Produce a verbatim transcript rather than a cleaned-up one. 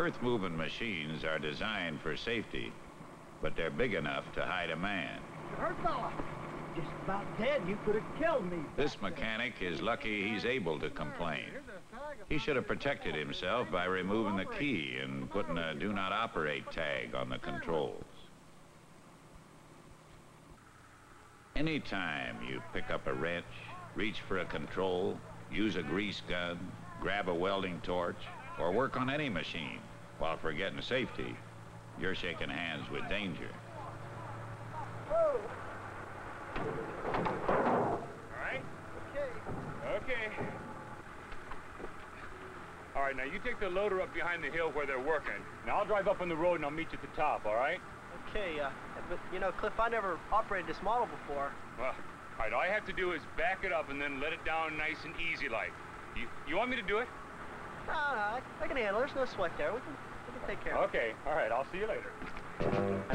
Earth-moving machines are designed for safety, but they're big enough to hide a man. Hurt fella. Just about dead. You could have killed me. This mechanic is lucky he's able to complain. He should have protected himself by removing the key and putting a do not operate tag on the controls. Anytime you pick up a wrench, reach for a control, use a grease gun, grab a welding torch, or work on any machine while forgetting safety, you're shaking hands with danger. Whoa. All right? Okay. Okay. All right, now you take the loader up behind the hill where they're working. Now I'll drive up on the road and I'll meet you at the top, all right? Okay, uh, but, you know, Cliff, I never operated this model before. Well, all right, all I have to do is back it up and then let it down nice and easy like. You, you want me to do it? No, no, I, I can handle it. There's no sweat there. We can, we can take care of it. Okay, all right, I'll see you later.